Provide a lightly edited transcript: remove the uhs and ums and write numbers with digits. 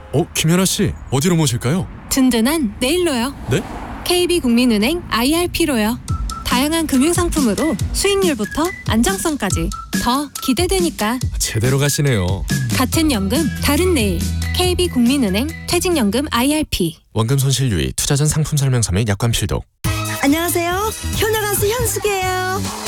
김연아 씨, 어디로 모실까요? 든든한 내일로요. 네? KB국민은행 IRP로요. 다양한 금융상품으로 수익률부터 안정성까지 더 기대되니까. 제대로 가시네요. 같은 연금 다른 내일. KB국민은행 퇴직연금 IRP. 원금 손실 유의, 투자 전 상품 설명서 및 약관 필독. 안녕하세요. 효녀 가수 현숙이에요.